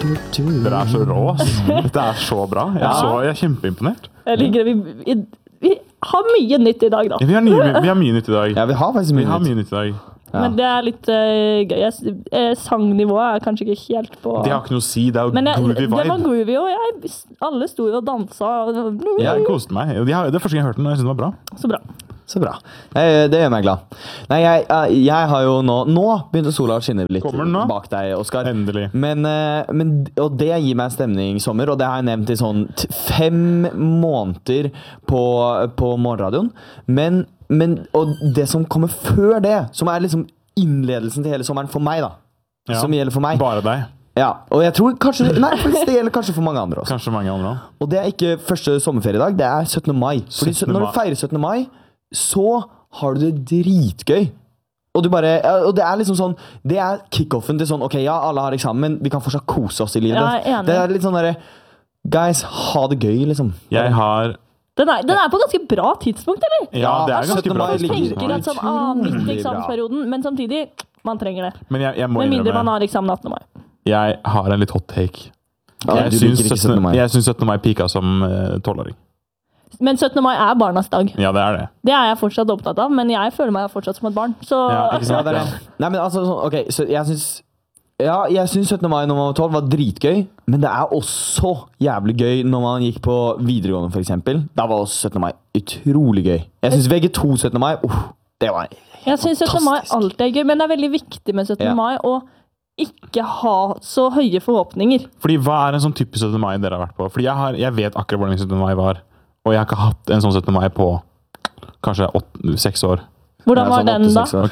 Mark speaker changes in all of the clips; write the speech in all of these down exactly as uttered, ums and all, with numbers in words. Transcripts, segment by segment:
Speaker 1: Dere er så rå, ass. Dette er så bra. Jeg er, så, jeg er kjempeimponert.
Speaker 2: Jeg liker det. Vi, vi, vi har mye nytt i dag, da.
Speaker 1: Ja, vi, har nye, vi har mye nytt i dag.
Speaker 3: Ja, vi har faktisk mye,
Speaker 1: vi har
Speaker 3: nytt.
Speaker 1: mye nytt i dag.
Speaker 3: Ja.
Speaker 2: Men det er litt uh, gøy. Jeg, eh, sangnivået er kanskje ikke helt på...
Speaker 1: Det har ikke noe å si, det er jo
Speaker 2: Men jeg,
Speaker 1: groovy vibe.
Speaker 2: det var groovy, og jeg, alle sto jo og danset.
Speaker 1: Jeg koste meg. Det er første gang jeg hørte den, og jeg synes den var bra.
Speaker 2: Så bra.
Speaker 3: Så bra. Jeg, det gjør meg glad. Nei, jeg, jeg, jeg har jo nå... Nå begynte sola å skinne litt bak deg, Oskar.
Speaker 1: Endelig.
Speaker 3: Men, men, og det gir meg stemning i sommer, og det har jeg nevnt i sånn t- fem måneder på, på morgenradioen. Men, men, og det som kommer før det, som er liksom innledelsen til hele sommeren for meg da,
Speaker 1: Ja.
Speaker 3: som gjelder for meg.
Speaker 1: Bare deg.
Speaker 3: Ja, og jeg tror kanskje... Nei, faktisk det gjelder kanskje for mange andre også.
Speaker 1: Kanskje mange andre.
Speaker 3: Og det er ikke første sommerferiedag, det er syttende mai. Fordi
Speaker 1: syttende
Speaker 3: når du feirer syttende mai, så har du det dritgøy. Og, du bare, og det er liksom sånn, det er kickoffen til sånn, ok, ja, alle har eksamen, men vi kan fortsatt kose oss i livet.
Speaker 2: Ja, jeg er enig.
Speaker 3: Det er litt sånn der, guys, ha det gøy, liksom.
Speaker 1: Jeg har...
Speaker 2: Den er, den er på ganske bra tidspunkt, eller?
Speaker 1: Ja, det er ganske
Speaker 3: syttende
Speaker 1: bra.
Speaker 3: mai
Speaker 2: Jeg
Speaker 3: ligger-
Speaker 2: tenker at sånn, ah, midt i
Speaker 3: Utrolig bra.
Speaker 2: eksamensperioden, men samtidig, man trenger det.
Speaker 1: Men jeg, jeg må
Speaker 2: Med mindre man
Speaker 1: innrømme,
Speaker 2: har eksamen attende mai.
Speaker 1: jeg har en litt hot take.
Speaker 3: Ja,
Speaker 1: Jeg
Speaker 3: du
Speaker 1: syns
Speaker 3: liker ikke syttende
Speaker 1: syttende
Speaker 3: mai.
Speaker 1: jeg syns syttende mai pika som eh, tolvåring.
Speaker 2: Men syttende mai er barnas dag.
Speaker 1: Ja, det er det.
Speaker 2: Det er jeg fortsatt opptatt av, men jeg føler meg fortsatt som et barn. Så
Speaker 1: Ja, ikke sant?
Speaker 3: Ja, det er det. Nei, men altså, sånn, ok, så jeg synes... Ja, jeg synes syttende mai når man var tolv var dritgøy, men det er også jævlig gøy når man gikk på videregående, for eksempel. Da var også syttende mai utrolig gøy. Jeg synes V G to syttende mai, uff, det var
Speaker 2: jeg synes syttende mai
Speaker 3: fantastisk.
Speaker 2: alltid er gøy, men det er veldig viktig med syttende
Speaker 3: Ja.
Speaker 2: mai å ikke ha så høye forhåpninger.
Speaker 1: Fordi hva er en sånn typisk syttende mai dere har vært på? Fordi jeg, har, jeg vet akkurat hvordan syttende mai var, og jeg har ikke hatt en sånn syttende mai på kanskje åtte, seks år.
Speaker 2: Hvordan
Speaker 3: Nei,
Speaker 2: var
Speaker 3: sånn
Speaker 2: den da?
Speaker 3: åtte-seks år.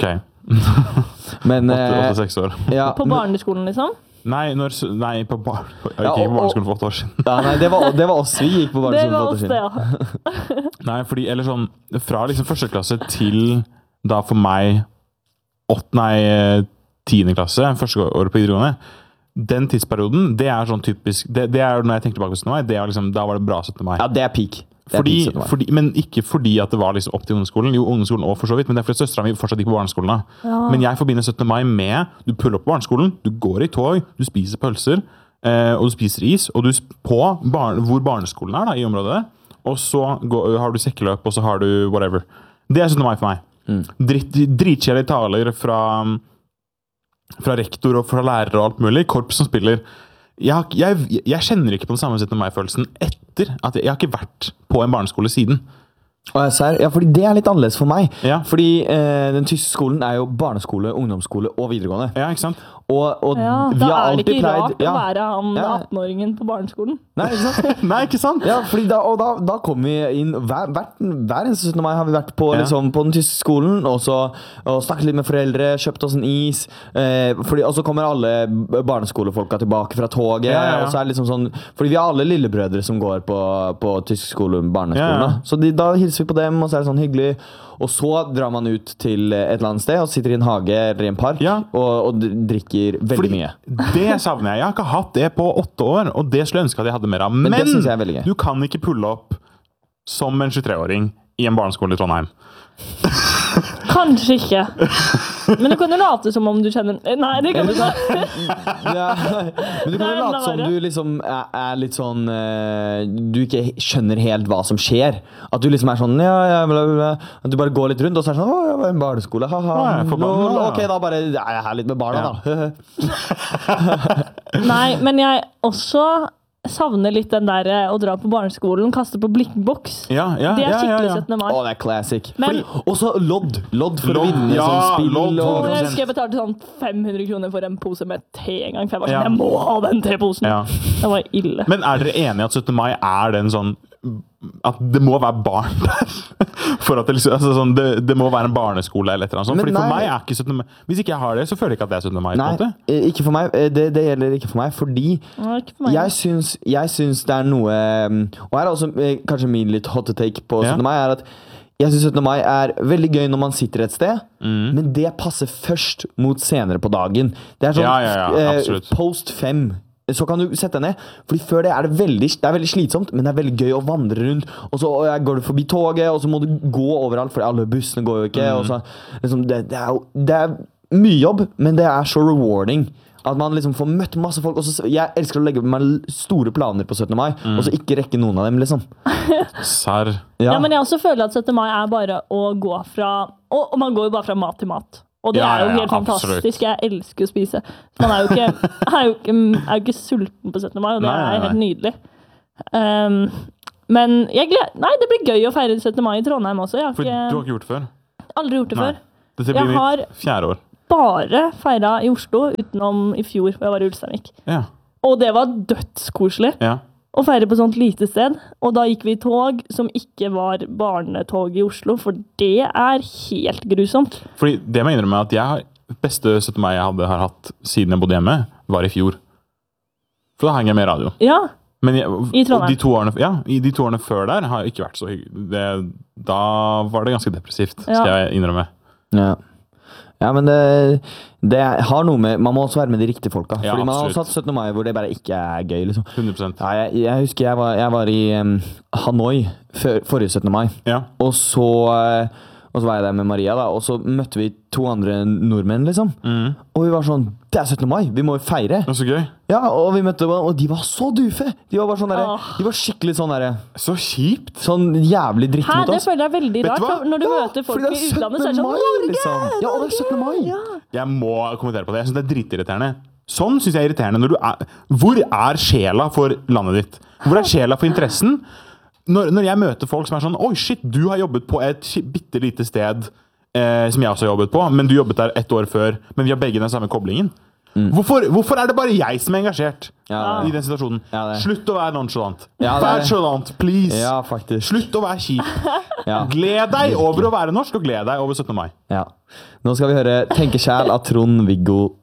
Speaker 1: Ok,
Speaker 3: Men,
Speaker 1: åtte,
Speaker 3: eh,
Speaker 1: åtte, seks år.
Speaker 3: ja,
Speaker 2: På barneskolen, liksom?
Speaker 1: Nei, når, s- nei på bar, jeg
Speaker 3: Ja,
Speaker 1: gikk ikke
Speaker 3: og-
Speaker 1: på barneskolen for åtte år siden.
Speaker 3: ja, nei, det var, det var oss vi gikk på
Speaker 2: Det
Speaker 3: barneskolen
Speaker 2: var
Speaker 3: for
Speaker 2: oss,
Speaker 3: åtte
Speaker 2: det,
Speaker 3: år siden.
Speaker 2: ja.
Speaker 1: Nei, fordi, eller sånn, fra liksom første klasse til da for meg åtte, nei, tiende klasse, første året på videregående, den tidsperioden, det er sånn typisk, det, det er når jeg tenker tilbake på syttende mai, det er liksom, da var det bra syttende mai.
Speaker 3: Ja, det er peak. Det er
Speaker 1: Fordi,
Speaker 3: peak syttende mai.
Speaker 1: fordi, men ikke fordi at det var liksom opp til ungdomsskolen. Jo, ungdomsskolen også for så vidt, men det er fordi søstera mi fortsatt gikk på barneskolen. da.
Speaker 2: Ja.
Speaker 1: Men jeg forbinder syttende mai med du puller opp på barneskolen, du går i tog, du spiser pølser, eh, og du spiser is, og du sp- på barn, hvor barneskolen er da, i området, og så går, har du sekkeløp, og så har du whatever. Det er syttende mai for meg.
Speaker 3: Mm.
Speaker 1: Dritt, dritkjedelige taler fra, fra rektor og fra lærere og alt mulig, korps som spiller. Jeg, har, ikke- jeg, jeg kjenner ikke på den samme syttende mai-følelsen etter at jeg, jeg har ikke vært på en barneskole siden.
Speaker 3: Og jeg ser, ja, fordi det er litt annerledes for meg.
Speaker 1: Ja.
Speaker 3: Fordi eh, den tyske skolen er jo barneskole, ungdomsskole og videregående.
Speaker 1: Ja, ikke sant?
Speaker 3: Og, og
Speaker 2: Ja,
Speaker 3: vi
Speaker 2: da
Speaker 3: har
Speaker 2: er det
Speaker 3: alltid
Speaker 2: ikke
Speaker 3: pleid...
Speaker 2: rart å være han
Speaker 3: Ja.
Speaker 2: atten-åringen på barneskolen.
Speaker 3: Nei, ikke sant?
Speaker 1: Nei, ikke sant?
Speaker 3: Ja, fordi da, og da, da kom vi inn hver, hver, hver eneste syttende mai har vi vært på,
Speaker 1: Ja.
Speaker 3: liksom, på den tyske skolen og, så, og snakket litt med foreldre, kjøpt oss en is eh, fordi, og så kommer alle barneskolefolka tilbake fra toget
Speaker 1: Ja, ja, ja.
Speaker 3: og så er det liksom sånn, fordi vi har alle lillebrødre som går på, på tysk skole, barneskolen
Speaker 1: Ja, ja.
Speaker 3: da. Så de, da hilser vi på dem og så er det sånn hyggelig og så drar man ut til et eller annet sted og sitter i en hage eller i en park
Speaker 1: Ja.
Speaker 3: og, og drikker veldig
Speaker 1: Fordi
Speaker 3: mye.
Speaker 1: det savner jeg. Jeg har ikke hatt det på åtte år, og det skulle jeg ønske at jeg hadde mer av. Men,
Speaker 3: det synes jeg er veldig gøy.
Speaker 1: du kan ikke pulle opp som en tjuetre-åring i en barneskole i Trondheim.
Speaker 2: Kanskje ikke. Men du kan jo late som om du kjenner... Nei, det kan du ikke.
Speaker 3: Ja, men du kan
Speaker 2: Nei,
Speaker 3: jo late
Speaker 2: la
Speaker 3: som
Speaker 2: være.
Speaker 3: du liksom er, er litt sånn eh, du ikke skjønner helt hva som skjer. At du liksom er sånn ja, ja, bla, bla, bla. At du bare går litt rundt og så er det sånn å, jeg var i en barneskole, haha.
Speaker 1: Ja, jeg får bare-
Speaker 3: lol. Ok, da bare er jeg her litt med barna, da.
Speaker 2: Nei, men jeg også savner litt den der eh, å dra på barneskolen, kaste på blikkboks.
Speaker 1: Ja, ja,
Speaker 2: Det er
Speaker 1: ja, ja,
Speaker 2: skikkelig
Speaker 1: ja.
Speaker 2: syttende mai.
Speaker 3: Å, det er classic.
Speaker 2: Men-
Speaker 3: Fordi, også lodd. Lodd for
Speaker 1: Lodd,
Speaker 3: å vinne
Speaker 1: ja,
Speaker 3: sånn spill.
Speaker 1: lodd,
Speaker 3: og,
Speaker 2: Og jeg husker jeg betalte sånn fem hundre kroner for en pose med te en gang, for jeg var sånn,
Speaker 1: Ja.
Speaker 2: jeg må ha den teposen.
Speaker 1: Ja.
Speaker 2: Det var ille.
Speaker 1: Men er dere enige at syttende mai er den sånn at det må være barn der? For at det, liksom, altså sånn, det, det må være en barneskole eller et eller annet sånt.
Speaker 3: Men
Speaker 1: Fordi for
Speaker 3: nei.
Speaker 1: meg er ikke syttende mai. Hvis ikke jeg har det, så føler jeg ikke at det er syttende mai. på
Speaker 3: Nei,
Speaker 1: en måte.
Speaker 3: eh, ikke for meg. Eh, Det, det gjelder ikke for meg, fordi
Speaker 2: Det var ikke for meg.
Speaker 3: Jeg syns, jeg syns det er noe um, Og her er også eh, kanskje min litt hot take på
Speaker 1: Ja.
Speaker 3: syttende mai er at jeg syns syttende mai er veldig gøy når man sitter et sted, men det passer først mot senere på dagen. Det er sånn
Speaker 1: Ja, ja, ja,
Speaker 3: eh,
Speaker 1: absolutt.
Speaker 3: post fem. Så kan du sette deg ned. Fordi før det er det veldig, det er veldig slitsomt, men det er veldig gøy å vandre rundt. Og så og jeg går du forbi toget, og så må du gå overalt, for alle bussene går jo ikke. Og så, liksom, det, det, er, jo- det er mye jobb, men det er så rewarding. At man liksom får møtt masse folk. Og så, jeg elsker å legge meg store planer på syttende mai, mm. og så ikke rekke noen av dem, liksom.
Speaker 1: Serr.
Speaker 2: Ja. ja, men jeg også føler at syttende mai er bare å gå fra Og, og man går jo bare fra mat til mat. Og det
Speaker 1: ja,
Speaker 2: er jo helt
Speaker 1: ja,
Speaker 2: fantastisk.
Speaker 1: Absolutt.
Speaker 2: Jeg elsker å spise. Så man er jo ikke, er jo ikke, er jo ikke sulten på syttende mai, og det nei, nei, nei. er helt nydelig. Um, men jeg gleder, nei, det blir gøy å feire syttende mai i Trondheim også. Jeg har
Speaker 1: For
Speaker 2: ikke,
Speaker 1: du har ikke gjort det før?
Speaker 2: Aldri gjort det
Speaker 1: nei.
Speaker 2: før.
Speaker 1: Dette blir
Speaker 2: jeg
Speaker 1: mitt fjerde år.
Speaker 2: Bare feira i Oslo utenom i fjor, hvor jeg var i Ulsteinvik.
Speaker 1: Ja.
Speaker 2: Og det var dødskoselig
Speaker 1: ja.
Speaker 2: å feire på sånt lite sted. Og da gikk vi i tog som ikke var barnetog i Oslo, for det er helt grusomt.
Speaker 1: Fordi det må jeg innrømme at jeg har beste syttende mai jeg hadde har hatt siden jeg bodde hjemme, var i fjor. For da henger jeg med radio.
Speaker 2: Ja,
Speaker 1: Men jeg,
Speaker 2: i Trondheim.
Speaker 1: De to årene, ja, i de to årene før der har jeg ikke vært så hyggelig. Det, da var det ganske depressivt,
Speaker 2: ja.
Speaker 1: skal jeg innrømme.
Speaker 3: Ja. Ja, men det, det har noe med Man må også være med de riktige folka.
Speaker 1: Ja,
Speaker 3: fordi man har
Speaker 1: absolutt.
Speaker 3: også hatt syttende mai hvor det bare ikke er gøy, liksom.
Speaker 1: hundre prosent.
Speaker 3: Ja, jeg, jeg husker jeg var, jeg var i um, Hanoi før, forrige syttende mai.
Speaker 1: Ja.
Speaker 3: Og så, uh, og så var jeg der med Maria, da. Og så møtte vi to andre nordmenn, liksom.
Speaker 1: Mm.
Speaker 3: Og vi var sånn Det er syttende mai! Vi må jo feire!
Speaker 1: Det var så gøy.
Speaker 3: Ja, og vi møtte dem, og de var så dufe! De var bare sånn der,
Speaker 2: Åh.
Speaker 3: De var skikkelig sånn derre
Speaker 1: Så kjipt!
Speaker 3: Sånn jævlig dritt
Speaker 2: Hæ,
Speaker 3: mot
Speaker 2: det
Speaker 3: oss.
Speaker 2: føler jeg er veldig
Speaker 1: Vet du
Speaker 2: rart.
Speaker 1: hva?
Speaker 2: for Når du
Speaker 3: Ja,
Speaker 2: møter folk
Speaker 3: fordi det
Speaker 2: i
Speaker 3: er
Speaker 2: utlandet, så er det sånn
Speaker 3: syttende mai, liksom. Ja, og det er syttende mai.
Speaker 2: Ja.
Speaker 1: Jeg må kommentere på det. Jeg synes det er dritirriterende. Sånn synes jeg er irriterende når du er Hvor er sjela for landet ditt? Hvor er sjela for interessen? Når, når jeg møter folk som er sånn Oi, shit, du har jobbet på et bitte lite sted eh, som jeg også har jobbet på, men du jobbet der ett år før, men vi har begge den samme koblingen. Mm. Hvorfor, hvorfor er det bare jeg som er engasjert
Speaker 3: Ja,
Speaker 1: i den situasjonen?
Speaker 3: Ja, det.
Speaker 1: Slutt å være nonchalant.
Speaker 3: Ja, det er
Speaker 1: Vær
Speaker 3: det.
Speaker 1: chalant, please.
Speaker 3: Ja, faktisk.
Speaker 1: Slutt å være kjip.
Speaker 3: Ja.
Speaker 1: Gled deg over å være norsk, og gled deg over syttende mai.
Speaker 3: Ja. Nå skal vi høre 'Tenke sjæl' av Trond-Viggo